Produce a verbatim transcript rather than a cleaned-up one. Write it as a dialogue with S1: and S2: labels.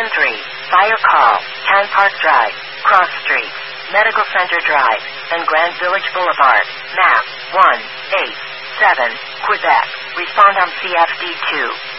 S1: three, Fire Call, Town Park Drive, Cross Street, Medical Center Drive, and Grand Village Boulevard. Map one eight seven, Quebec. Respond on C F D two.